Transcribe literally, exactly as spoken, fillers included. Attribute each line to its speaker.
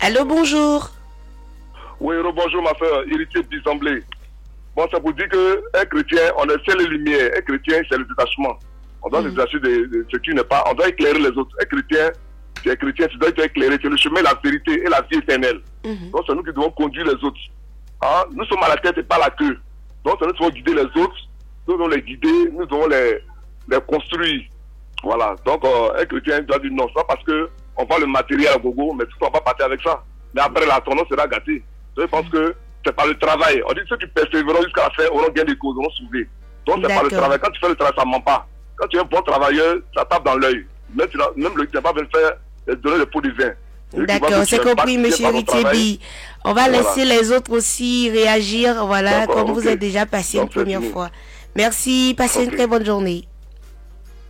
Speaker 1: Allô, bonjour.
Speaker 2: Oui, bonjour ma soeur, héritier d'Assemblée. Bon, ça vous dit qu'un chrétien, on essaie les lumières. Un chrétien, c'est le détachement. On doit se
Speaker 1: Mm.
Speaker 2: détacher de, de ce qui n'est pas. On doit éclairer les autres. Un chrétien, tu es chrétien, tu dois être éclairé. C'est le chemin, la vérité et la vie éternelle.
Speaker 1: Mhm.
Speaker 2: Donc, c'est nous qui devons conduire les autres. Hein? Nous sommes à la tête et pas à la queue. Donc, c'est nous qui devons guider les autres. Nous devons les guider. Nous devons les, les construire. Voilà. Donc, euh, un chrétien doit dire non. C'est pas parce qu'on vend le matériel à gogo, mais tout ne va pas partir avec ça. Mais après, la ton nom sera gâté. Donc, je pense que c'est par le travail. On dit que ceux qui persévéreront jusqu'à la fin auront gain de cause, auront sauvé. Donc, c'est par le travail. Quand tu fais le travail, ça ne ment pas. Quand tu es un bon travailleur, ça tape dans l'œil. Même, tu même le qui n'a pas besoin de faire, donner le pot de vin.
Speaker 1: D'accord, c'est compris, monsieur Ritibi. On va voilà. laisser les autres aussi réagir, voilà, comme vous okay. êtes déjà passé Donc, une première fini. fois. Merci, passez okay. une très bonne journée.